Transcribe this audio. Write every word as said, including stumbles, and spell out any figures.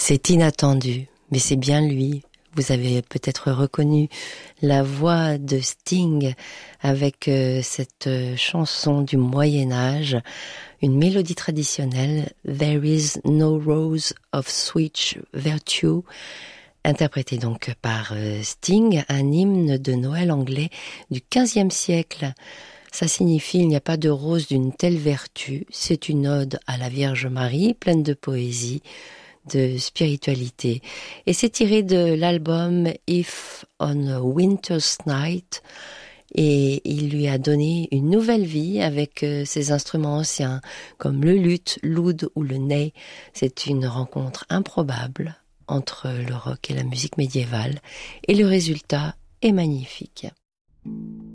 C'est inattendu, mais c'est bien lui. Vous avez peut-être reconnu la voix de Sting avec euh, cette euh, chanson du Moyen-Âge, une mélodie traditionnelle, There is no rose of sweet virtue, interprétée donc par euh, Sting, un hymne de Noël anglais du quinzième siècle. Ça signifie il n'y a pas de rose d'une telle vertu. C'est une ode à la Vierge Marie, pleine de poésie, de spiritualité. Et c'est tiré de l'album If on a Winter's Night. Et il lui a donné une nouvelle vie avec euh, ses instruments anciens, comme le luth, l'oud ou le ney. C'est une rencontre improbable entre le rock et la musique médiévale. Et le résultat est magnifique.